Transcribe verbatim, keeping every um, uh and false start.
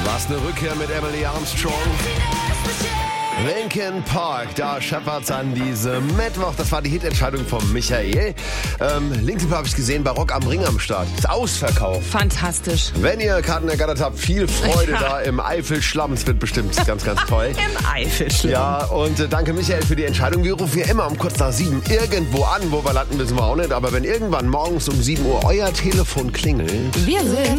War es eine Rückkehr mit Emily Armstrong? Linkin Park, da scheppert's an diesem Mittwoch. Das war die Hitentscheidung von Michael. Ähm, Linkin Park habe ich gesehen, bei Rock am Ring am Start. Ist ausverkauft. Fantastisch. Wenn ihr Karten ergattert habt, viel Freude Ja. da im Eifelschlamm. Es wird bestimmt ganz, ganz toll. Im Eifelschlamm. Ja, und äh, danke Michael für die Entscheidung. Wir rufen ja immer um kurz nach sieben irgendwo an. Wo wir landen, wissen wir auch nicht. Aber wenn irgendwann morgens um sieben Uhr euer Telefon klingelt... Wir sind